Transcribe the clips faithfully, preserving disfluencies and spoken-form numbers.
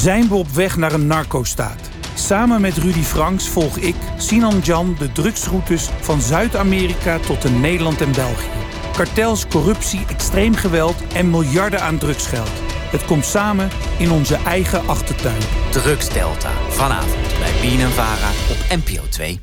Zijn we op weg naar een narcostaat? Samen met Rudy Franks volg ik, Sinan Jan, de drugsroutes van Zuid-Amerika tot in Nederland en België. Kartels, corruptie, extreem geweld en miljarden aan drugsgeld. Het komt samen in onze eigen achtertuin. Drugsdelta, vanavond bij B N N Vara op N P O twee.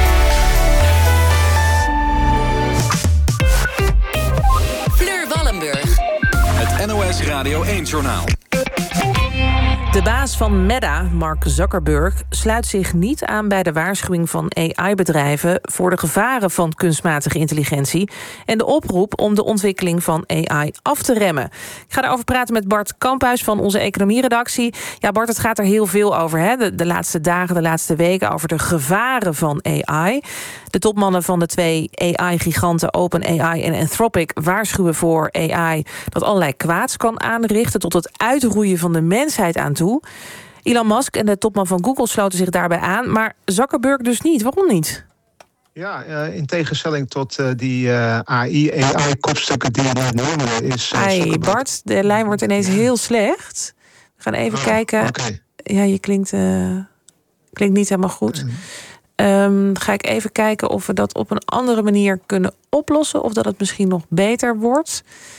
Fleur Wallenburg. Het N O S Radio één-journaal. De baas van Meta, Mark Zuckerberg, sluit zich niet aan bij de waarschuwing van A I-bedrijven voor de gevaren van kunstmatige intelligentie en de oproep om de ontwikkeling van A I af te remmen. Ik ga daarover praten met Bart Kamphuis van onze economieredactie. Ja, Bart, het gaat er heel veel over, hè? De, de laatste dagen, de laatste weken, over de gevaren van A I. De topmannen van de twee A I-giganten OpenAI en Anthropic waarschuwen voor A I dat allerlei kwaads kan aanrichten tot het uitroeien van de mensheid aan toe. Elon Musk en de topman van Google sloten zich daarbij aan, maar Zuckerberg dus niet. Waarom niet? Ja, uh, in tegenstelling tot uh, die uh, A I, A I-kopstukken die je net noemde, is... Uh, Hey Bart, de lijn wordt ineens heel slecht. We gaan even oh, kijken. Okay. Ja, je klinkt, uh, klinkt niet helemaal goed. Mm. Um, ga ik even kijken of we dat op een andere manier kunnen oplossen, of dat het misschien nog beter wordt.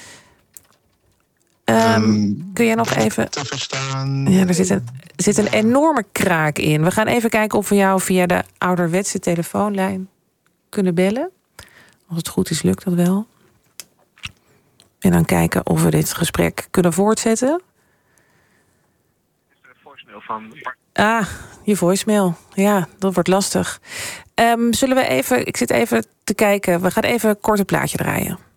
Um, um, kun jij nog even... Te verstaan. Ja, er zit, een, er zit een enorme kraak in. We gaan even kijken of we jou via de ouderwetse telefoonlijn kunnen bellen. Als het goed is, lukt dat wel. En dan kijken of we dit gesprek kunnen voortzetten. De voicemail van... Ah, je voicemail. Ja, dat wordt lastig. Um, zullen we even... Ik zit even te kijken. We gaan even een korte plaatje draaien.